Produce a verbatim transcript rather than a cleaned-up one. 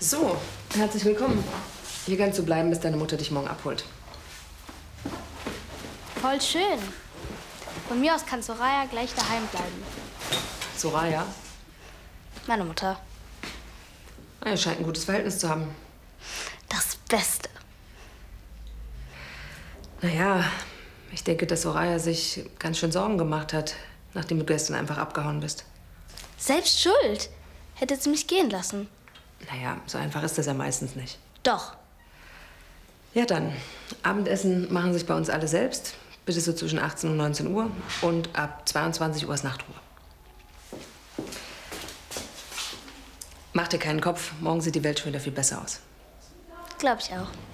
So, herzlich willkommen. Hier kannst du bleiben, bis deine Mutter dich morgen abholt. Voll schön. Von mir aus kann Soraya gleich daheim bleiben. Soraya? Meine Mutter. Na, ihr scheint ein gutes Verhältnis zu haben. Das Beste. Naja, ich denke, dass Soraya sich ganz schön Sorgen gemacht hat, nachdem du gestern einfach abgehauen bist. Selbst schuld. Hätte sie mich gehen lassen. Naja, so einfach ist das ja meistens nicht. Doch. Ja dann, Abendessen machen sich bei uns alle selbst. Bitte so zwischen achtzehn und neunzehn Uhr. Und ab zweiundzwanzig Uhr ist Nachtruhe. Mach dir keinen Kopf, morgen sieht die Welt schon wieder viel besser aus. Glaub ich auch.